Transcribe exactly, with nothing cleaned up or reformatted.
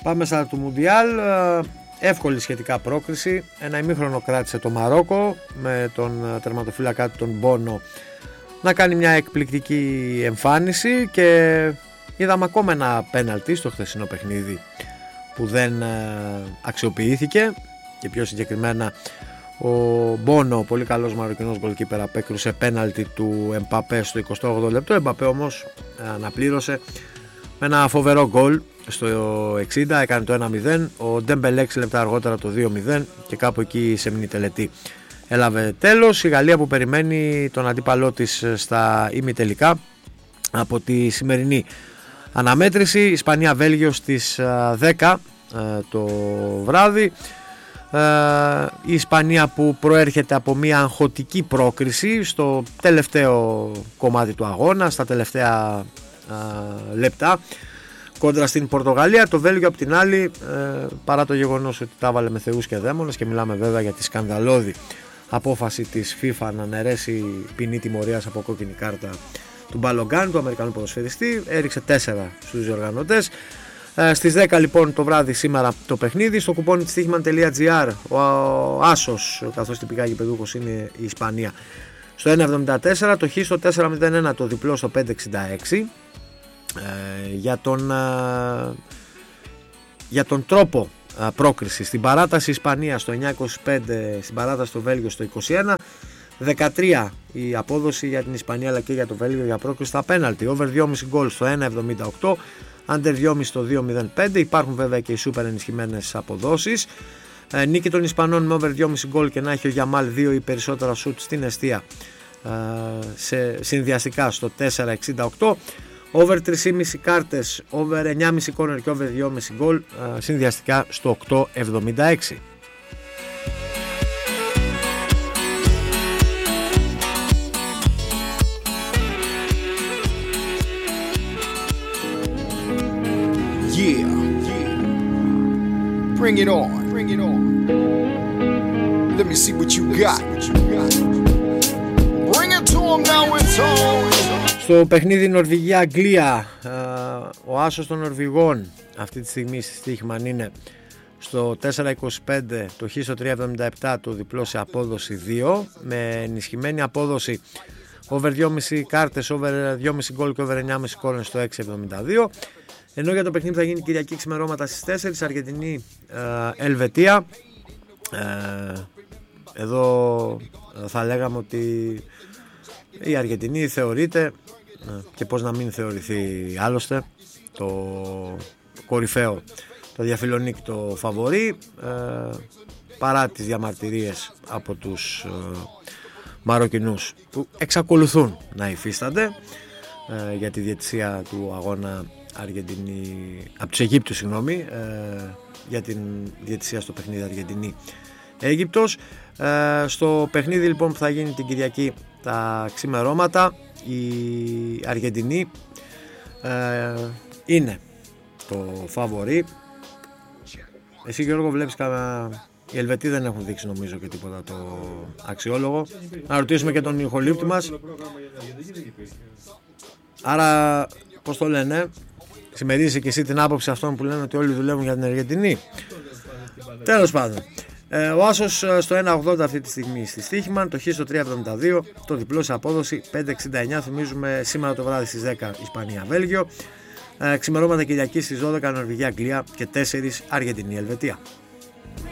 Πάμε στα του Μουντιάλ. Εύκολη σχετικά πρόκριση. Ένα ημίχρονο κράτησε το Μαρόκο με τον τερματοφύλακα τον Μπόνο να κάνει μια εκπληκτική εμφάνιση και είδαμε ακόμα ένα πέναλτι στο χθεσινό παιχνίδι που δεν αξιοποιήθηκε και πιο συγκεκριμένα ο Μπόνο, πολύ καλός Μαροκινός γκολκίπερ, απέκρουσε πέναλτι του Εμπαπέ στο εικοστό όγδοο λεπτό. Ο Εμπαπέ όμως αναπλήρωσε με ένα φοβερό γκολ στο εξήντα, έκανε το ένα μηδέν. Ο Ντέμπελε έξι λεπτά αργότερα το δύο μηδέν και κάπου εκεί σε μήνυ τελετή έλαβε τέλος. Η Γαλλία που περιμένει τον αντίπαλό της στα ημιτελικά από τη σημερινή αναμέτρηση. Ισπανία-Βέλγιο στις δέκα το βράδυ. Η Ισπανία που προέρχεται από μια αγχωτική πρόκριση στο τελευταίο κομμάτι του αγώνα, στα τελευταία λεπτά κόντρα στην Πορτογαλία. Το Βέλγιο απ' την άλλη, παρά το γεγονός ότι τα βάλε με θεούς και δαίμονες, και μιλάμε βέβαια για τη σκανδαλώδη απόφαση της FIFA να αναιρέσει ποινή τιμωρίας από κόκκινη κάρτα του Μπαλογκάν, του Αμερικανού ποδοσφαιριστή, έριξε τέσσερα στους διοργανωτές. Στις δέκα λοιπόν το βράδυ σήμερα το παιχνίδι. Στο κουπόνι της στοίχημαν τελεία τζι άρ ο άσος, καθώς τυπικά γηπεδούχος είναι η Ισπανία, στο ένα εβδομήντα τέσσερα, το χ στο τέσσερα μηδέν ένα, το διπλό στο πέντε εξήντα έξι. Ε, για, τον, ε, για τον τρόπο ε, πρόκριση στην παράταση Ισπανία στο εννιά είκοσι πέντε, στην παράταση το Βέλγιο στο είκοσι ένα, δεκατρία η απόδοση για την Ισπανία αλλά και για το Βέλγιο για πρόκριση στα πέναλτι. Over δυόμισι γκολ στο ένα εβδομήντα οκτώ, under δυόμισι στο δύο μηδέν πέντε. Υπάρχουν βέβαια και οι σούπερ ενισχυμένες αποδόσεις. Ε, νίκη των Ισπανών με over δυόμισι γκολ και να έχει ο Γιαμάλ δύο ή περισσότερα σουτ στην εστία ε, σε, συνδυαστικά στο τέσσερα εξήντα οκτώ. Over τρεις κόμμα πέντε κάρτες, over εννιά κόμμα πέντε corner και over δυόμισι γκολ ε, συνδυαστικά στο οκτώ εβδομήντα έξι. Yeah, yeah. Bring it on, bring it on. Let me see what you got. Bring it to them now, it's on. Στο παιχνίδι Νορβηγία-Αγγλία, ο άσος των Νορβηγών αυτή τη στιγμή στη στοίχημαν είναι στο τέσσερα είκοσι πέντε, το χ στο τρία εβδομήντα επτά, το διπλό σε απόδοση δύο, με ενισχυμένη απόδοση over δυόμισι κάρτες, over δυόμισι γκολ και over εννιά κόμμα πέντε κόρνερ στο έξι εβδομήντα δύο. Ενώ για το παιχνίδι θα γίνει Κυριακή ξημερώματα στις τέσσερις, Αργεντινή ε, Ελβετία. Ε, εδώ θα λέγαμε ότι η Αργεντινή θεωρείται, και πώς να μην θεωρηθεί άλλωστε, το κορυφαίο, το διαφιλονίκτο φαβορί, ε, παρά τις διαμαρτυρίες από τους ε, Μαροκινούς που εξακολουθούν να υφίστανται ε, για τη διαιτησία του αγώνα Αργεντινή, από τους Αιγύπτους συγγνώμη, ε, για την διαιτησία στο παιχνίδι Αργεντινή Αίγυπτος. Ε, στο παιχνίδι λοιπόν που θα γίνει την Κυριακή τα ξημερώματα, η Αργεντινή ε, είναι το φαβορί. Εσύ Γιώργο βλέπεις κανένα? Οι Ελβετοί δεν έχουν δείξει νομίζω και τίποτα το αξιόλογο. Να ρωτήσουμε και τον ηχολήπτη μας. Άρα πώς το λένε, συμμερίζεσαι και εσύ την άποψη αυτών που λένε ότι όλοι δουλεύουν για την Αργεντινή? Τέλος πάντων, ε, ο άσος στο ένα ογδόντα αυτή τη στιγμή στη στοίχημαν, το χ στο τρία εβδομήντα δύο, το διπλό σε απόδοση πέντε εξήντα εννιά. Θυμίζουμε σήμερα το βράδυ στις δέκα Ισπανία-Βέλγιο, ε, ξημερώματα Κυριακή στις δώδεκα Νορβηγία-Αγγλία και τέσσερις Αργεντινή-Ελβετία.